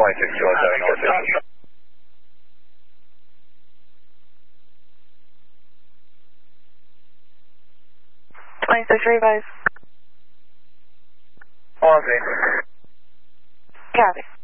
26 Kilo 7 North. 26 revise. On Z. Copy.